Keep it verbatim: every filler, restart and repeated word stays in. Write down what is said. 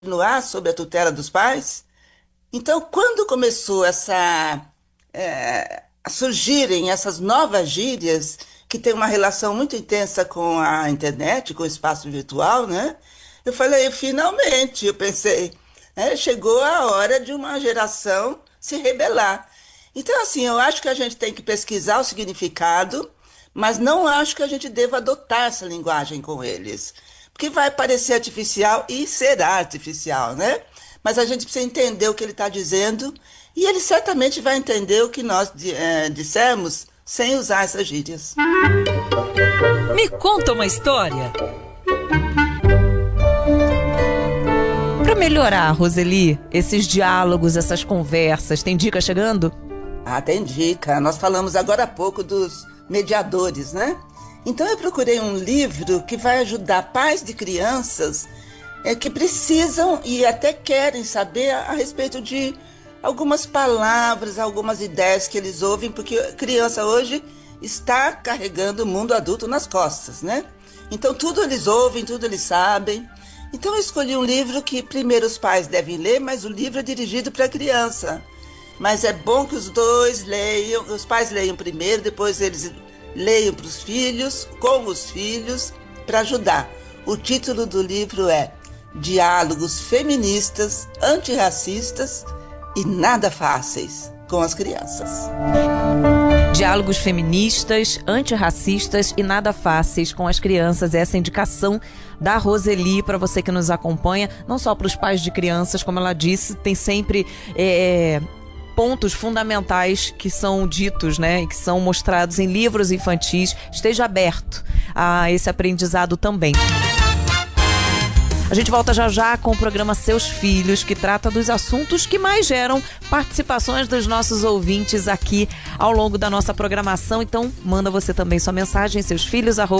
continuar sob a tutela dos pais. Então, quando começou essa, é, a surgirem essas novas gírias que têm uma relação muito intensa com a internet, com o espaço virtual, né? Eu falei, finalmente, eu pensei, é, chegou a hora de uma geração se rebelar. Então, assim, eu acho que a gente tem que pesquisar o significado, mas não acho que a gente deva adotar essa linguagem com eles. Porque vai parecer artificial e será artificial, né? Mas a gente precisa entender o que ele está dizendo e ele certamente vai entender o que nós é, dissemos sem usar essas gírias. Me conta uma história. Para melhorar, Roseli, esses diálogos, essas conversas, tem dica chegando? Ah, tem dica. Nós falamos agora há pouco dos mediadores, né? Então eu procurei um livro que vai ajudar pais de crianças é, que precisam e até querem saber a, a respeito de algumas palavras, algumas ideias que eles ouvem, porque a criança hoje está carregando o mundo adulto nas costas, né? Então tudo eles ouvem, tudo eles sabem. Então eu escolhi um livro que primeiro os pais devem ler, mas o livro é dirigido para a criança. Mas é bom que os dois leiam, os pais leiam primeiro, depois eles leiam para os filhos, com os filhos, para ajudar. O título do livro é Diálogos Feministas, Antirracistas e Nada Fáceis com as Crianças. Diálogos feministas, antirracistas e nada fáceis com as crianças. Essa é a indicação da Roseli para você que nos acompanha, não só para os pais de crianças, como ela disse, tem sempre é, pontos fundamentais que são ditos, né, e que são mostrados em livros infantis. Esteja aberto a esse aprendizado também. A gente volta já já com o programa Seus Filhos, que trata dos assuntos que mais geram participações dos nossos ouvintes aqui ao longo da nossa programação. Então, manda você também sua mensagem, seus filhos, arroba